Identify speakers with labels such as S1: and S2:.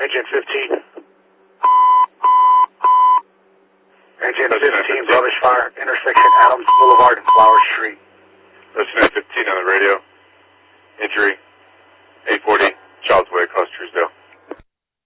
S1: Engine 15. Engine 15, rubbish fire, intersection Adams Boulevard and Flower Street.
S2: That's 15 on the radio. Injury.